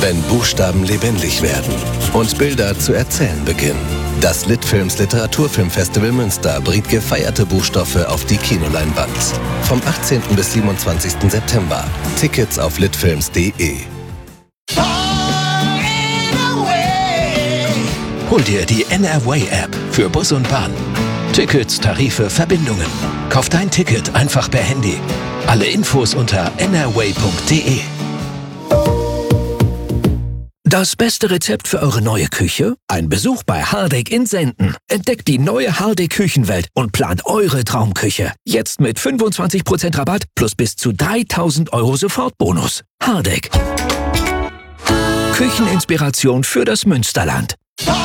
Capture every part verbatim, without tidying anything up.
Wenn Buchstaben lebendig werden und Bilder zu erzählen beginnen. Das Litfilms Literaturfilmfestival Münster bringt gefeierte Buchstoffe auf die Kinoleinwand. Vom achtzehnten bis siebenundzwanzigsten September. Tickets auf litfilms punkt de. Hol dir die N R W A App für Bus und Bahn. Tickets, Tarife, Verbindungen. Kauf dein Ticket einfach per Handy. Alle Infos unter n r w a punkt de. Das beste Rezept für eure neue Küche? Ein Besuch bei Hardegg in Senden. Entdeckt die neue Hardegg Küchenwelt und plant eure Traumküche. Jetzt mit fünfundzwanzig Prozent Rabatt plus bis zu dreitausend Euro Sofortbonus. Hardegg. Kücheninspiration für das Münsterland.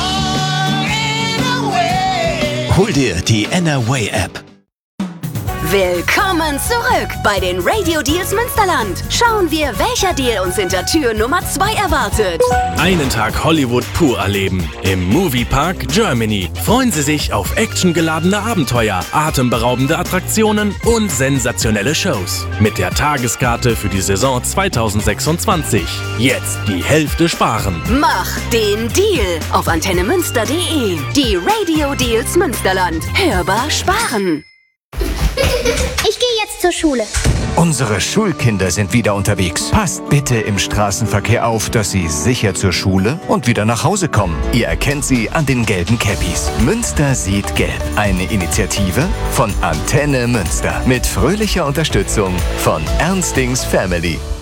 Hol dir die N R W A App. Willkommen zurück bei den Radio Deals Münsterland. Schauen wir, welcher Deal uns hinter Tür Nummer zwei erwartet. Einen Tag Hollywood pur erleben. Im Moviepark Germany. Freuen Sie sich auf actiongeladene Abenteuer, atemberaubende Attraktionen und sensationelle Shows. Mit der Tageskarte für die Saison zweitausendsechsundzwanzig. Jetzt die Hälfte sparen. Mach den Deal auf antenne münster punkt de. Die Radio Deals Münsterland. Hörbar sparen. Ich gehe jetzt zur Schule. Unsere Schulkinder sind wieder unterwegs. Passt bitte im Straßenverkehr auf, dass sie sicher zur Schule und wieder nach Hause kommen. Ihr erkennt sie an den gelben Cappies. Münster sieht gelb. Eine Initiative von Antenne Münster. Mit fröhlicher Unterstützung von Ernstings Family.